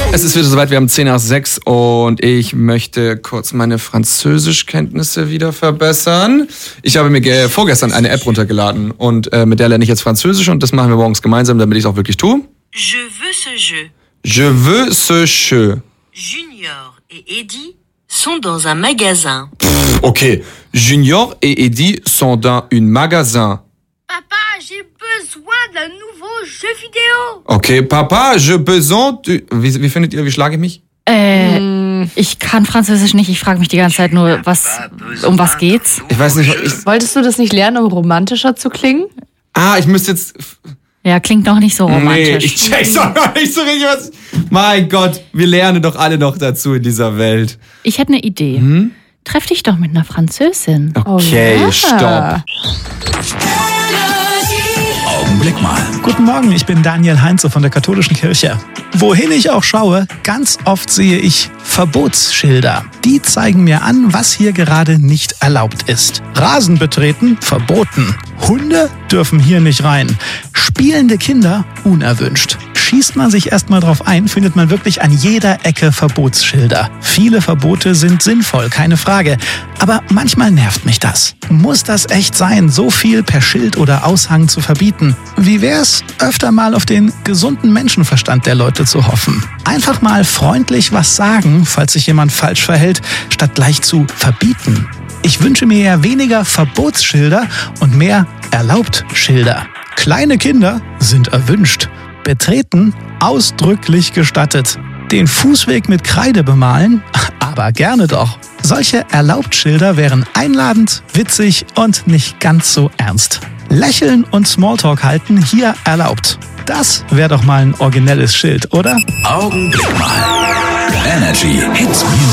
Es ist wieder soweit, wir haben 6:10 und ich möchte kurz meine Französischkenntnisse wieder verbessern. Ich habe mir vorgestern eine App runtergeladen und mit der lerne ich jetzt Französisch und das machen wir morgens gemeinsam, damit ich es auch wirklich tue. Je veux ce jeu. Je veux ce jeu. Junior et Eddie sont dans un magasin. Okay, Junior et Eddie sont dans un magasin. Papa, j'ai besoin d'un nouveau jeu vidéo. Okay, Papa, je besoin... Wie findet ihr, wie schlage ich mich? Ich kann Französisch nicht. Ich frage mich die ganze Zeit nur, um was geht's? Ich weiß nicht, Wolltest du das nicht lernen, um romantischer zu klingen? ich müsste jetzt... Ja, klingt noch nicht so romantisch. Nee, ich check's doch noch nicht so richtig, was... Mein Gott, wir lernen doch alle noch dazu in dieser Welt. Ich hätte eine Idee. Treff dich doch mit einer Französin. Okay, stopp. Augenblick mal. Guten Morgen, ich bin Daniel Heinze von der Katholischen Kirche. Wohin ich auch schaue, ganz oft sehe ich Verbotsschilder. Die zeigen mir an, was hier gerade nicht erlaubt ist. Rasen betreten, verboten. Hunde dürfen hier nicht rein. Spielende Kinder, unerwünscht. Schießt man sich erstmal drauf ein, findet man wirklich an jeder Ecke Verbotsschilder. Viele Verbote sind sinnvoll, keine Frage. Aber manchmal nervt mich das. Muss das echt sein, so viel per Schild oder Aushang zu verbieten? Wie wär's, öfter mal auf den gesunden Menschenverstand der Leute zu hoffen? Einfach mal freundlich was sagen, falls sich jemand falsch verhält, statt gleich zu verbieten. Ich wünsche mir ja weniger Verbotsschilder und mehr Erlaubt-Schilder. Kleine Kinder sind erwünscht. Betreten ausdrücklich gestattet. Den Fußweg mit Kreide bemalen? Aber gerne doch. Solche Erlaubt-Schilder wären einladend, witzig und nicht ganz so ernst. Lächeln und Smalltalk halten hier erlaubt. Das wäre doch mal ein originelles Schild, oder? Augenblick mal. Energy Hits Music.